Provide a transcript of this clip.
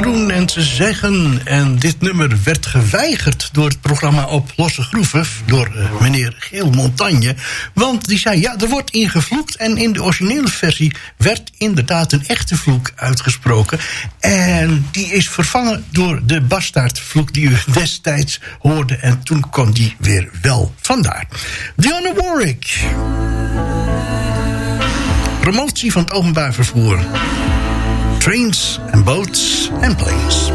groen en te zeggen. En dit nummer werd geweigerd door het programma Op Losse Groeven, door meneer Geel Montagne. Want die zei, ja, er wordt ingevloekt. En in de originele versie werd inderdaad een echte vloek uitgesproken. En die is vervangen door de bastaardvloek die u destijds hoorde. En toen kwam die weer wel vandaar. Dionne Warwick. Promotie van het openbaar vervoer. Trains and boats and planes.